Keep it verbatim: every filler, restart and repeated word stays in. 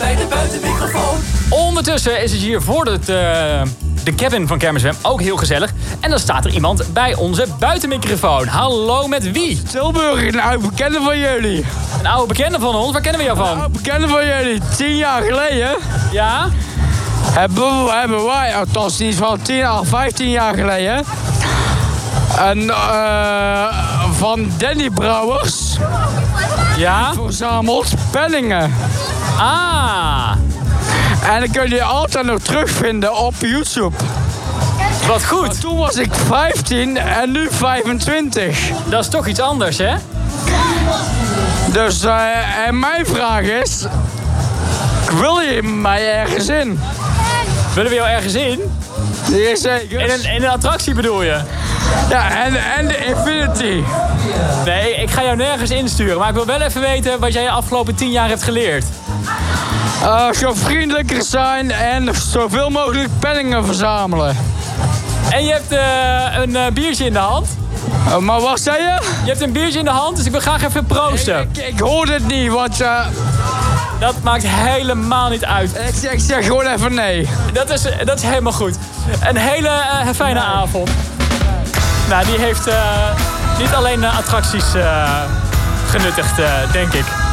bij de buitenmicrofoon. Ondertussen is het hier voor het, uh, de cabin van Kermiswem ook heel gezellig. En dan staat er iemand bij onze buitenmicrofoon. Hallo, met wie? Tilburg, een oude bekende van jullie. Een oude bekende van ons? Waar kennen we jou van? Een oude bekende van jullie. Tien jaar geleden Ja? hebben, hebben wij, althans iets van tien à vijftien jaar geleden... En uh, van Danny Brouwers... Ja? Verzameld penningen. Ah! En dan kun je altijd nog terugvinden op YouTube. Wat goed. Maar toen was ik vijftien en nu vijfentwintig. Dat is toch iets anders, hè? Dus uh, en mijn vraag is... Wil je mij ergens in? Willen we jou ergens in? Ja, zeker. In een, in een attractie bedoel je? Ja, en, en de Infinity. Nee, ik ga jou nergens insturen. Maar ik wil wel even weten wat jij de afgelopen tien jaar hebt geleerd. Uh, zo vriendelijker zijn en zoveel mogelijk penningen verzamelen. En je hebt uh, een uh, biertje in de hand. Uh, maar wat zei je? Je hebt een biertje in de hand, dus ik wil graag even proosten. Ik, ik, ik hoor het niet, want... Uh, dat maakt helemaal niet uit. Ik zeg, ik zeg gewoon even nee. Dat is, dat is helemaal goed. Een hele uh, fijne nee. avond. Nou, die heeft uh, niet alleen uh, attracties uh, genuttigd, uh, denk ik.